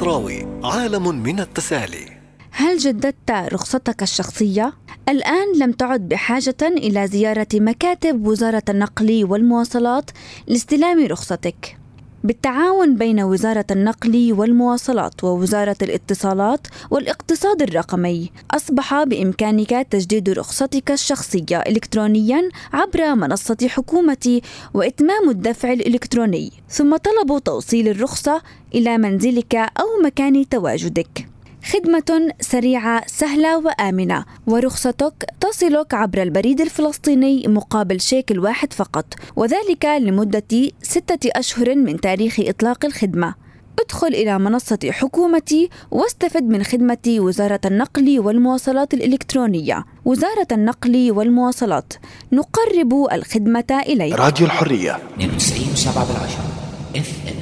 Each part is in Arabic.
مصراوي، عالم من التسالي. هل جددت رخصتك الشخصية؟ الآن لم تعد بحاجة إلى زيارة مكاتب وزارة النقل والمواصلات لاستلام رخصتك. بالتعاون بين وزارة النقل والمواصلات ووزارة الاتصالات والاقتصاد الرقمي، أصبح بإمكانك تجديد رخصتك الشخصية إلكترونياً عبر منصة حكومتي وإتمام الدفع الإلكتروني، ثم طلب توصيل الرخصة إلى منزلك أو مكان تواجدك. خدمة سريعة سهلة وآمنة، ورخصتك تصلك عبر البريد الفلسطيني مقابل شيكل واحد فقط، وذلك لمدة 6 أشهر من تاريخ إطلاق الخدمة. ادخل إلى منصة حكومتي واستفد من خدمة وزارة النقل والمواصلات الإلكترونية. وزارة النقل والمواصلات، نقرب الخدمة إليك. راديو الحرية 92.7 FM.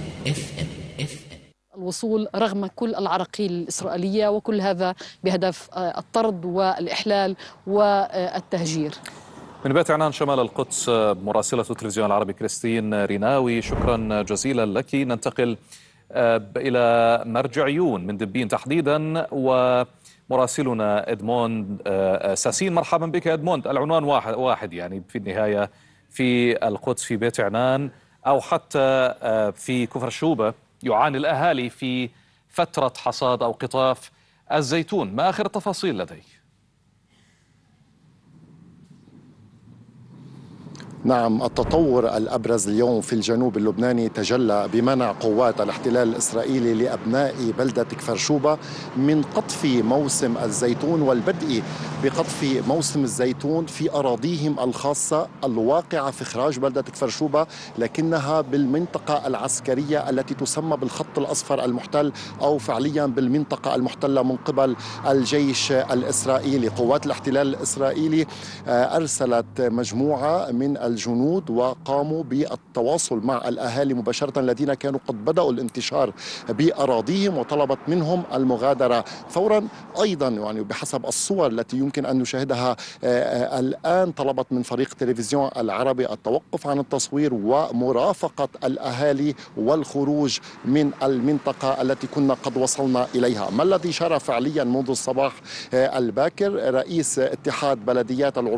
الوصول رغم كل العراقيل الإسرائيلية، وكل هذا بهدف الطرد والإحلال والتهجير. من بيت عنان شمال القدس، مراسلة التلفزيون العربي كريستين ريناوي، شكرا جزيلا لك. ننتقل إلى مرجعيون من دبين تحديدا، ومراسلنا إدموند ساسين. مرحبا بك إدموند. العنوان واحد يعني في النهاية، في القدس، في بيت عنان أو حتى في كفر شوبة، يعاني الأهالي في فترة حصاد أو قطاف الزيتون. ما آخر التفاصيل لديك؟ نعم، التطور الأبرز اليوم في الجنوب اللبناني تجلى بمنع قوات الاحتلال الإسرائيلي لأبناء بلدة كفر شوبة من قطف موسم الزيتون والبدء بقطف موسم الزيتون في أراضيهم الخاصة الواقعة في خراج بلدة كفر شوبة، لكنها بالمنطقة العسكرية التي تسمى بالخط الأصفر المحتل، أو فعليا بالمنطقة المحتلة من قبل الجيش الإسرائيلي. قوات الاحتلال الإسرائيلي أرسلت مجموعة من الجنود وقاموا بالتواصل مع الأهالي مباشرة الذين كانوا قد بدأوا الانتشار بأراضيهم، وطلبت منهم المغادرة فورا. أيضا يعني بحسب الصور التي يمكن أن نشاهدها الآن، طلبت من فريق تلفزيون العربي التوقف عن التصوير ومرافقة الأهالي والخروج من المنطقة التي كنا قد وصلنا إليها. ما الذي جرى فعليا منذ الصباح الباكر؟ رئيس اتحاد بلديات